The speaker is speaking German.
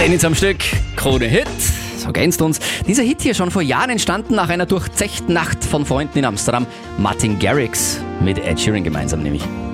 10 am Stück, Krone Hit, so kennst uns. Dieser Hit hier schon vor Jahren entstanden nach einer durchzechten Nacht von Freunden in Amsterdam. Martin Garrix mit Ed Sheeran gemeinsam nämlich.